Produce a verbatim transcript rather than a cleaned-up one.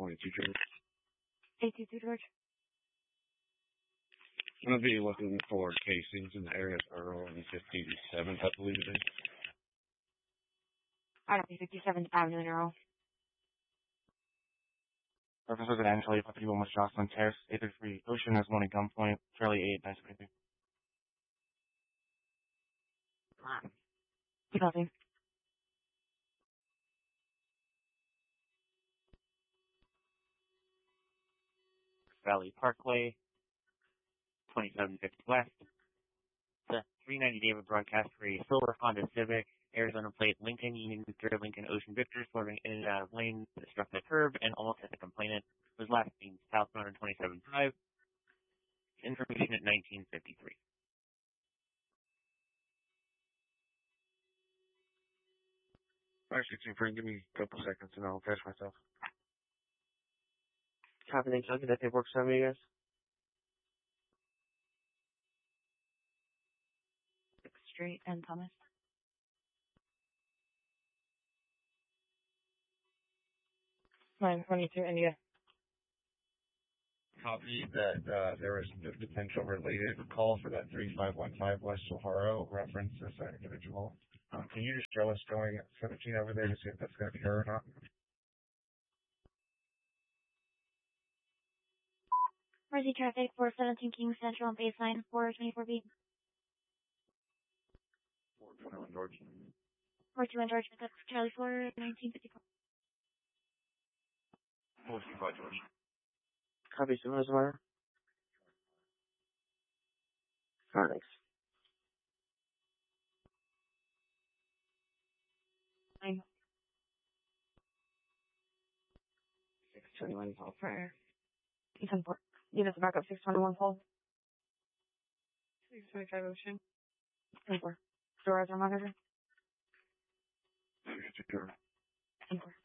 twenty-two, George. eight two two, George. I'm going to be looking for casings in the area of Earl and fifty-seventh, I believe it is. I don't be fifty-seventh Avenue in Earl. Reference was an Angela, fifty-one West Jocelyn Terrace, eight thirty-three. Ocean has one at gunpoint. Charlie eight, nice to meet you. Nothing. Valley Parkway, twenty-seven fifty West. The three ninety David broadcast for a silver Honda Civic, Arizona plate Lincoln, Union Victor, Lincoln Ocean Victor, swerving in and out of lanes that struck the curb and almost hit the complainant. Was last seen southbound on twenty-seven Drive. Information at nineteen fifty-three. five sixteen, Frank, give me a couple seconds and I'll catch myself. Copy, thanks. I'll get that paperwork sent to you guys. sixth Street and Thomas. nine twenty-two, India. Copy that uh, there was a potential related call for that three five one five West O'Hara reference as that individual. Um, can you just show us going at seventeen over there to see if that's going to be her or not? Mercy traffic for seventeen King Central on baseline four twenty-four B. four twenty-one George. four two one George, pick up Charlie four, nineteen fifty-four. four two five George. Copy, Supervisor. Alright, thanks. Nine. six twenty-one Paul Prayer. ten four. Units back up six twenty-one Paul. six twenty-five Ocean. ten four. Doors are monitored. six two. ten four.